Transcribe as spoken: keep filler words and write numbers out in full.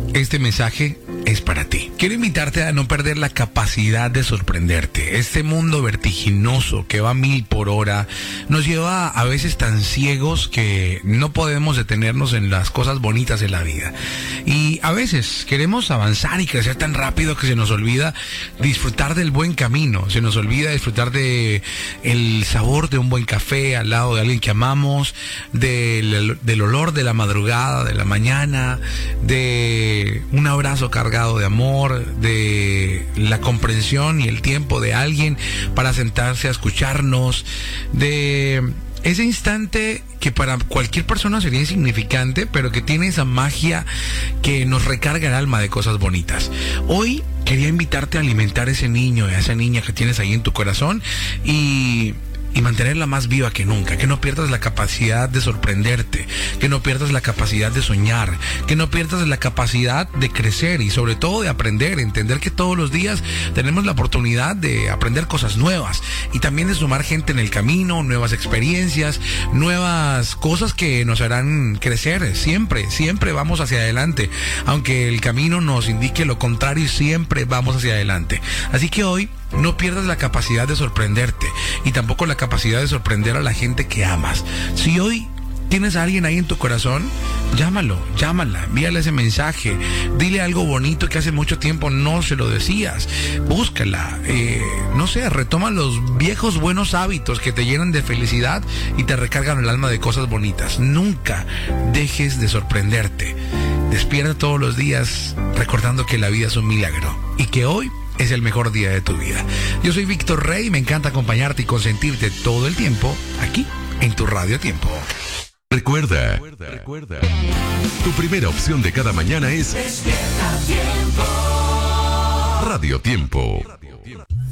este mensaje es para ti. Quiero invitarte a no perder la capacidad de sorprenderte. Este mundo vertiginoso que va a mil por hora nos lleva a veces tan ciegos que no podemos detenernos en las cosas bonitas de la vida. Y a veces queremos avanzar y crecer tan rápido que se nos olvida disfrutar del buen camino. Se nos olvida disfrutar de el sabor de un buen café al lado de alguien que amamos, del, del olor de la madrugada, de la mañana, de un abrazo cargado de amor, de la comprensión y el tiempo de alguien para sentarse a escucharnos, de ese instante que para cualquier persona sería insignificante, pero que tiene esa magia que nos recarga el alma de cosas bonitas. Hoy quería invitarte a alimentar a ese niño, a esa niña que tienes ahí en tu corazón y... y mantenerla más viva que nunca, que no pierdas la capacidad de sorprenderte, que no pierdas la capacidad de soñar, que no pierdas la capacidad de crecer y sobre todo de aprender, entender que todos los días tenemos la oportunidad de aprender cosas nuevas y también de sumar gente en el camino, nuevas experiencias, nuevas cosas que nos harán crecer. Siempre, siempre vamos hacia adelante, aunque el camino nos indique lo contrario, siempre vamos hacia adelante. Así que hoy no pierdas la capacidad de sorprenderte y tampoco la capacidad de sorprender a la gente que amas. Si hoy tienes a alguien ahí en tu corazón, llámalo, llámala, envíale ese mensaje, dile algo bonito que hace mucho tiempo no se lo decías, búscala, eh, no sé, retoma los viejos buenos hábitos que te llenan de felicidad y te recargan el alma de cosas bonitas. Nunca dejes de sorprenderte. Despierta todos los días recordando que la vida es un milagro y que hoy es el mejor día de tu vida. Yo soy Víctor Rey, me encanta acompañarte y consentirte todo el tiempo aquí en tu Radio Tiempo. Recuerda, recuerda, recuerda, tu primera opción de cada mañana es Despierta Tiempo. Radio Tiempo. Radio Tiempo.